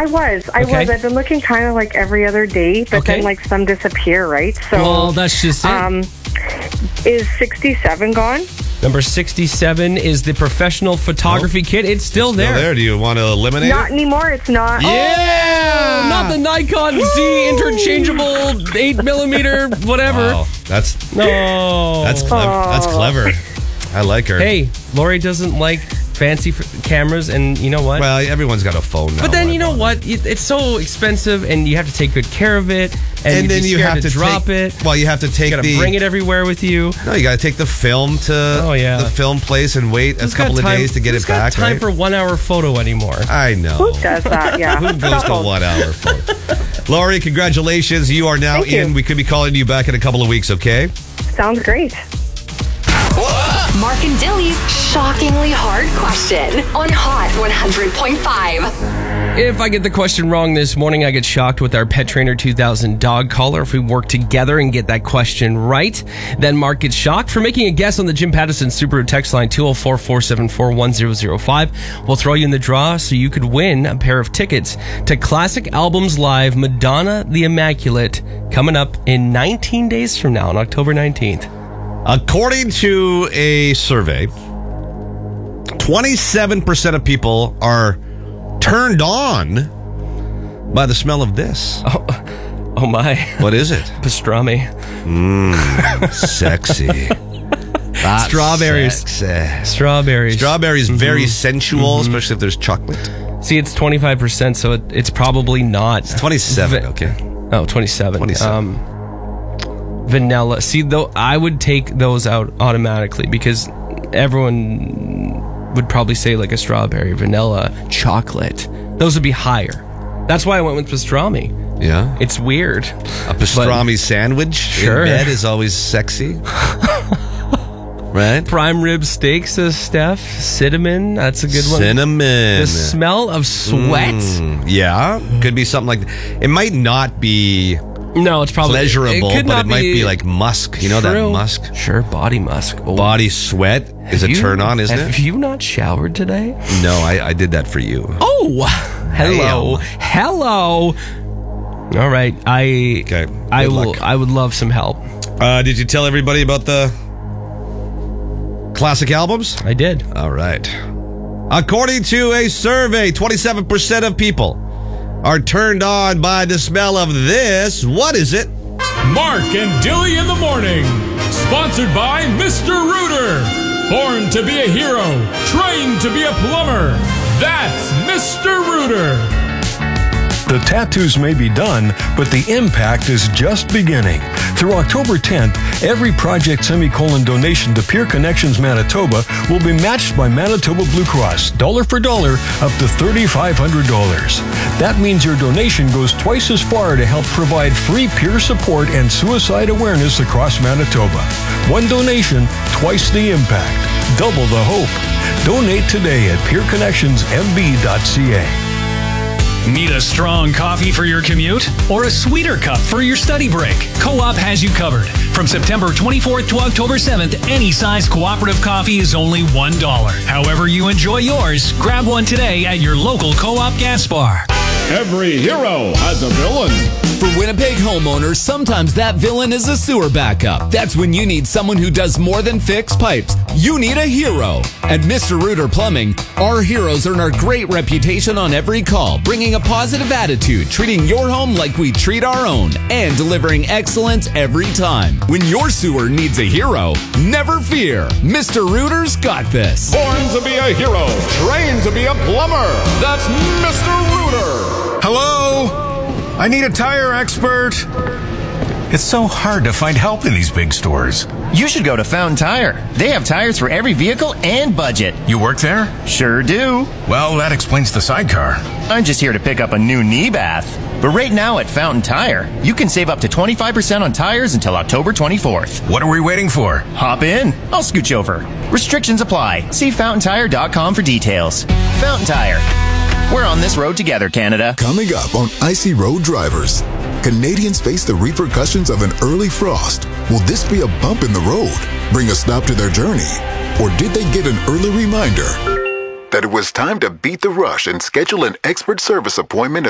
I was. I've been looking kind of like every other day, but then like some disappear, right? So, well, that's just it. Is 67 gone? Number 67 is the professional photography kit. It's still there. Do you want to eliminate Not it? anymore. It's not. Yeah! Not the Nikon Z interchangeable 8mm, whatever. Wow. That's clever. That's clever. I like her. Hey, Lori doesn't like fancy cameras, and you know what? Well, everyone's got a phone now. But then you know what? It's so expensive, and you have to take good care of it, and then you have to drop it. Well, you have to take You got to bring it everywhere with you. No, you got to take the film to the film place and wait a couple of days to get it back. Who's got time for 1 hour photo anymore? I know. Who does that? Yeah. Who goes to 1 hour photo? Lori, congratulations. You are now Thank in. you. We could be calling you back in a couple of weeks, okay? Sounds great. Mark and Dilly's shockingly hard question on Hot 100.5. If I get the question wrong this morning, I get shocked with our Pet Trainer 2000 dog collar. If we work together and get that question right, then Mark gets shocked. For making a guess on the Jim Pattison Subaru text line 204-474-1005, we'll throw you in the draw so you could win a pair of tickets to Classic Albums Live Madonna the Immaculate, coming up in 19 days from now on October 19th. According to a survey, 27% of people are turned on by the smell of this. Oh my. What is it? Pastrami. Sexy. Strawberries. Sexy. Strawberries. Very sensual, especially if there's chocolate. See, it's 25%, so it's probably not. It's 27, okay. Oh, 27. 27. Vanilla. See, though, I would take those out automatically because everyone would probably say like a strawberry, vanilla, chocolate. Those would be higher. That's why I went with pastrami. Yeah? It's weird. A pastrami sandwich in bed is always sexy. Right? Prime rib steak, says Steph. Cinnamon, that's a good one. Cinnamon. The smell of sweat. Yeah, could be something like that. It might not be no, it's probably pleasurable, but it might be like musk. You know that musk? Sure, body musk. Oh. Body sweat is a turn on, isn't it? Have you not showered today? No, I did that for you. Oh, hello. Hello. All right, I would love some help. Did you tell everybody about the classic albums? I did. All right. According to a survey, 27% of people are turned on by the smell of this. What is it? Mark and Dilly in the morning. Sponsored by Mr. Rooter. Born to be a hero. Trained to be a plumber. That's Mr. Rooter. The tattoos may be done, but the impact is just beginning. Through October 10th, every Project Semicolon donation to Peer Connections Manitoba will be matched by Manitoba Blue Cross, dollar for dollar, up to $3,500. That means your donation goes twice as far to help provide free peer support and suicide awareness across Manitoba. One donation, twice the impact, double the hope. Donate today at peerconnectionsmb.ca. Need a strong coffee for your commute? Or a sweeter cup for your study break? Co-op has you covered. From September 24th to October 7th, any size cooperative coffee is only $1. However you enjoy yours, grab one today at your local Co-op gas bar. Every hero has a villain. For Winnipeg homeowners, sometimes that villain is a sewer backup. That's when you need someone who does more than fix pipes. You need a hero. At Mr. Rooter Plumbing, our heroes earn our great reputation on every call, bringing a positive attitude, treating your home like we treat our own, and delivering excellence every time. When your sewer needs a hero, never fear. Mr. Rooter's got this. Born to be a hero. Trained to be a plumber. That's Mr. Rooter. Hello? I need a tire expert. It's so hard to find help in these big stores. You should go to Fountain Tire. They have tires for every vehicle and budget. You work there? Sure do. Well, that explains the sidecar. I'm just here to pick up a new knee bath. But right now at Fountain Tire, you can save up to 25% on tires until October 24th. What are we waiting for? Hop in. I'll scooch over. Restrictions apply. See fountaintire.com for details. Fountain Tire. We're on this road together, Canada. Coming up on Icy Road Drivers. Canadians face the repercussions of an early frost. Will this be a bump in the road, bring a stop to their journey? Or did they get an early reminder that it was time to beat the rush and schedule an expert service appointment